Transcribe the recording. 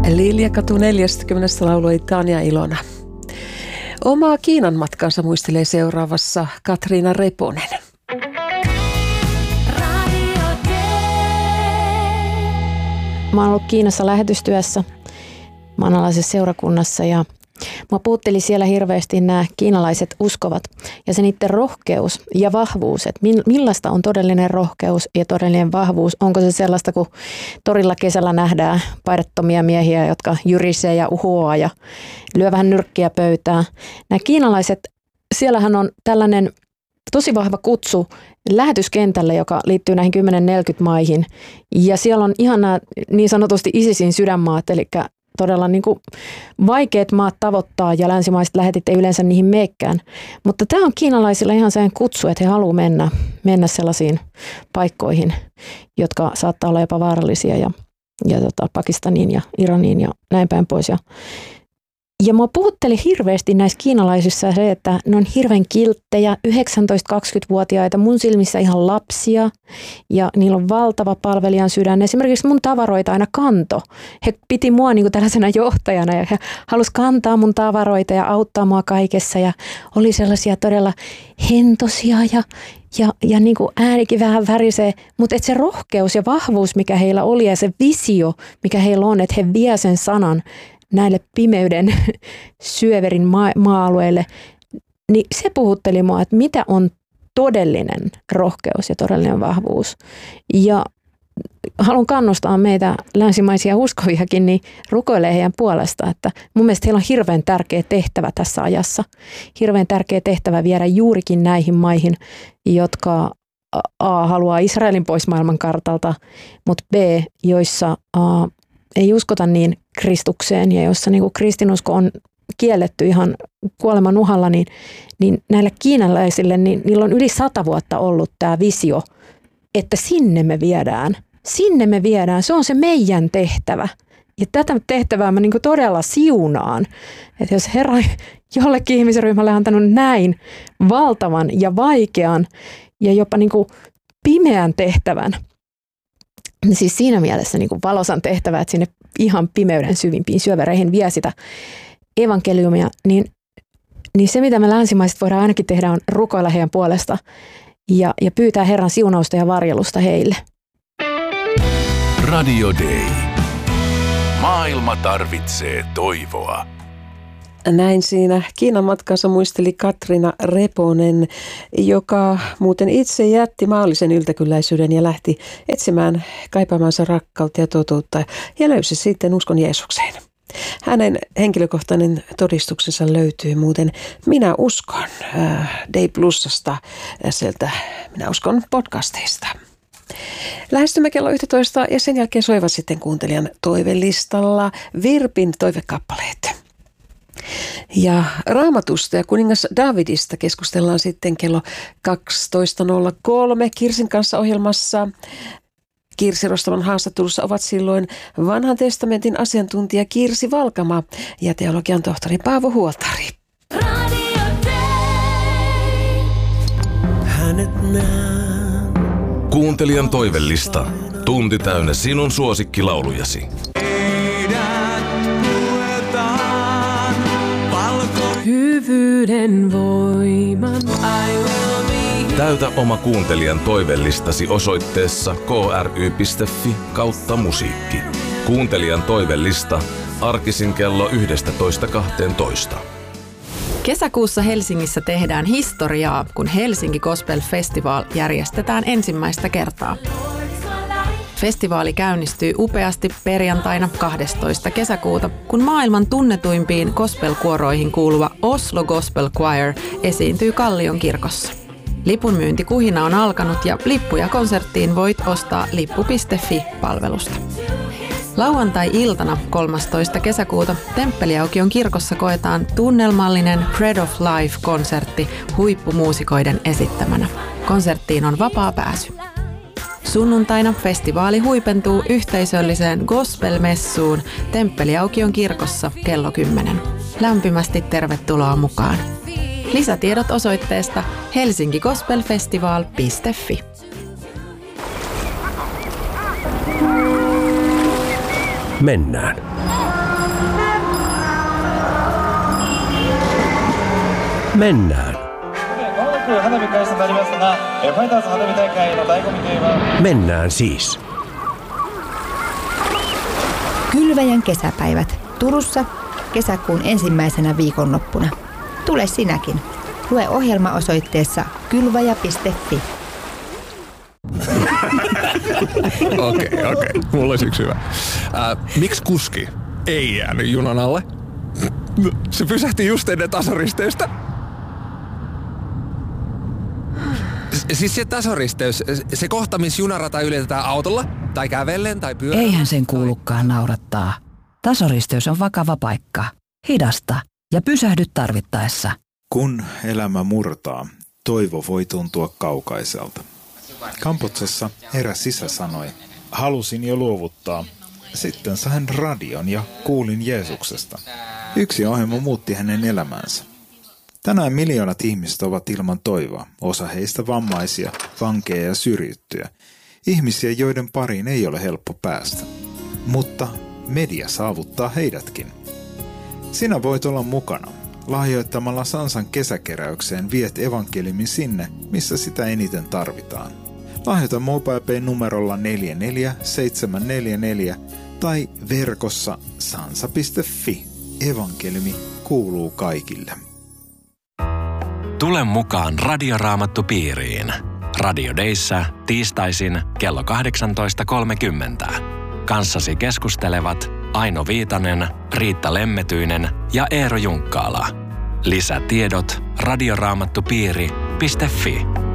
Liljakatu 40 lauloi Tanja Ilona. Omaa Kiinan matkaansa muistelee seuraavassa Katriina Reponen. Mä oon ollut Kiinassa lähetystyössä maanalaisessa seurakunnassa ja mua puutteli siellä hirveästi nämä kiinalaiset uskovat ja se niiden rohkeus ja vahvuus, että millaista on todellinen rohkeus ja todellinen vahvuus. Onko se sellaista, kun torilla kesällä nähdään paidattomia miehiä, jotka jyrisee ja uhoaa ja lyö vähän nyrkkiä pöytään. Nämä kiinalaiset, siellähän on tällainen tosi vahva kutsu lähetyskentälle, joka liittyy näihin 1040 maihin. Ja siellä on ihan nämä niin sanotusti ISISin sydänmaat, eli todella niin kuin vaikeat maat tavoittaa ja länsimaiset lähetit ei yleensä niihin meekään. Mutta tämä on kiinalaisilla ihan sen kutsu, että he haluaa mennä sellaisiin paikkoihin, jotka saattaa olla jopa vaarallisia ja Pakistaniin ja Iraniin ja näin päin pois. Ja mua puhutteli hirveästi näissä kiinalaisissa se, että ne on hirveän kilttejä, 19-20-vuotiaita, mun silmissä ihan lapsia ja niillä on valtava palvelijan sydän. Esimerkiksi mun tavaroita aina kanto. He piti mua niin kuin tällaisena johtajana ja he halusi kantaa mun tavaroita ja auttaa mua kaikessa ja oli sellaisia todella hentosia ja niin kuin äänikin vähän värisee, mutta se rohkeus ja vahvuus, mikä heillä oli ja se visio, mikä heillä on, että he vie sen sanan näille pimeyden syöverin maa-alueille, niin se puhutteli mua, että mitä on todellinen rohkeus ja todellinen vahvuus. Ja haluan kannustaa meitä länsimaisia uskoviakin, niin rukoilee heidän puolesta, että mun mielestä heillä on hirveän tärkeä tehtävä tässä ajassa. Hirveän tärkeä tehtävä viedä juurikin näihin maihin, jotka A haluaa Israelin pois maailmankartalta, mutta B, joissa ei uskota niin Kristukseen ja jossa niin kuin kristinusko on kielletty ihan kuoleman uhalla, niin näille kiinalaisille, niin niillä on yli 100 vuotta ollut tämä visio, että sinne me viedään. Sinne me viedään. Se on se meidän tehtävä. Ja tätä tehtävää mä niin kuin todella siunaan. Että jos Herra jollekin ihmisryhmälle on antanut näin valtavan ja vaikean ja jopa niin kuin pimeän tehtävän, siis siinä mielessä niin kuin valosan tehtävä, että sinne ihan pimeyden syvimpiin syövereihin vie sitä evankeliumia, niin se mitä me länsimaiset voidaan ainakin tehdä on rukoilla heidän puolesta ja pyytää Herran siunausta ja varjelusta heille. Radio Day. Maailma tarvitsee toivoa. Näin siinä Kiinan matkansa muisteli Katriina Reponen, joka muuten itse jätti maallisen yltäkylläisyyden ja lähti etsimään kaipaamansa rakkautta ja totuutta ja löysi sitten uskon Jeesukseen. Hänen henkilökohtainen todistuksensa löytyy muuten Minä uskon Day Plusasta sieltä Minä uskon podcasteista. Lähestymme kello 11 ja sen jälkeen soivat sitten kuuntelijan toivelistalla Virpin toivekappaleet. Ja Raamatusta ja kuningas Daavidista keskustellaan sitten kello 12.03 Kirsin kanssa ohjelmassa. Kirsi Rostaman haastattelussa ovat silloin Vanhan testamentin asiantuntija Kirsi Valkama ja teologian tohtori Paavo Huoltari. Kuuntelijan toivellista. Tunti täynnä sinun suosikkilaulujasi. Hyvyyden voiman. Täytä oma kuuntelijan toivellistasi osoitteessa kry.fi/musiikki. Kuuntelijan toivellista arkisin kello 11.12. Kesäkuussa Helsingissä tehdään historiaa, kun Helsinki Gospel Festival järjestetään ensimmäistä kertaa. Festivaali käynnistyy upeasti perjantaina 12. kesäkuuta, kun maailman tunnetuimpiin gospel-kuoroihin kuuluva Oslo Gospel Choir esiintyy Kallion kirkossa. Lipunmyyntikuhina on alkanut ja lippuja konserttiin voit ostaa lippu.fi-palvelusta. Lauantai-iltana 13. kesäkuuta Temppeliaukion kirkossa koetaan tunnelmallinen Bread of Life-konsertti huippumuusikoiden esittämänä. Konserttiin on vapaa pääsy. Sunnuntaina festivaali huipentuu yhteisölliseen gospel-messuun Temppeliaukion kirkossa kello 10. Lämpimästi tervetuloa mukaan. Lisätiedot osoitteesta helsinkigospelfestival.fi. Mennään. Mennään. Mennään siis. Kylväjän kesäpäivät Turussa kesäkuun ensimmäisenä viikonloppuna. Tule sinäkin. Lue ohjelma osoitteessa kylväjä.fi. Okei. Mulla olisi yksi hyvä. Miksi kuski ei jäänyt junan alle? Se pysähti just ennen tasoristeystä. Siis se tasoristeys, se kohta, missä junarata ylitetään autolla, tai kävellen, tai pyörällä. Eihän sen kuulukaan naurattaa. Tasoristeys on vakava paikka. Hidasta ja pysähdy tarvittaessa. Kun elämä murtaa, toivo voi tuntua kaukaiselta. Kamputsessa eräs isä sanoi, halusin jo luovuttaa. Sitten sain radion ja kuulin Jeesuksesta. Yksi ohjelma muutti hänen elämänsä. Tänään miljoonat ihmiset ovat ilman toivoa, osa heistä vammaisia, vankeja ja syrjittyjä. Ihmisiä, joiden pariin ei ole helppo päästä. Mutta media saavuttaa heidätkin. Sinä voit olla mukana. Lahjoittamalla Sansan kesäkeräykseen viet evankeliumin sinne, missä sitä eniten tarvitaan. Lahjoita MobilePay numerolla 44744 tai verkossa sansa.fi. Evankeliumi kuuluu kaikille. Tule mukaan Radioraamattupiiriin. Radio Dayssä tiistaisin kello 18.30. Kanssasi keskustelevat Aino Viitanen, Riitta Lemmetyinen ja Eero Junkkaala. Lisätiedot radioraamattupiiri.fi.